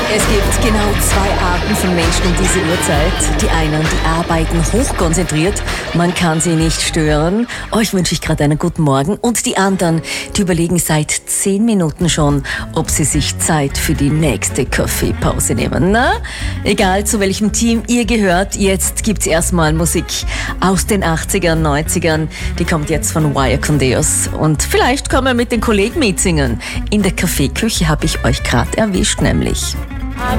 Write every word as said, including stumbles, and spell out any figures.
Es gibt genau zwei Arten von Menschen um diese Uhrzeit. Die einen, die arbeiten hochkonzentriert, man kann sie nicht stören. Euch wünsche ich gerade einen guten Morgen. Und die anderen, die überlegen seit zehn Minuten schon, ob sie sich Zeit für die nächste Kaffeepause nehmen. Na, egal zu welchem Team ihr gehört, jetzt gibt's erstmal Musik aus den achtzigern, neunzigern. Die kommt jetzt von Wire Condeos. Und vielleicht können wir mit den Kollegen mitsingen. In der Kaffeeküche habe ich euch gerade erwischt, nämlich.